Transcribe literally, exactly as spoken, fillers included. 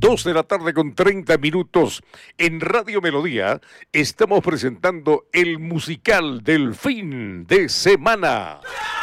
dos de la tarde con treinta minutos. En Radio Melodía estamos presentando el musical del fin de semana.